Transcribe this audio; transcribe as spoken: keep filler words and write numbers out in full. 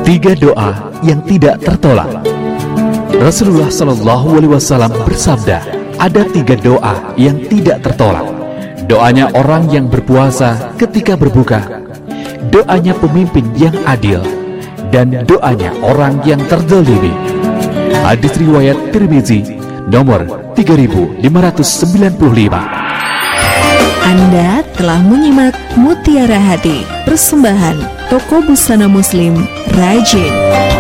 Tiga doa yang tidak tertolak. Rasulullah Shallallahu Alaihi Wasallam bersabda, ada tiga doa yang tidak tertolak. Doanya orang yang berpuasa ketika berbuka, doanya pemimpin yang adil, dan doanya orang yang terzalimi. Hadis riwayat Tirmizi nomor tiga ribu lima ratus sembilan puluh lima. Anda telah menyimak Mutiara Hati, persembahan Toko Busana Muslim Rajin.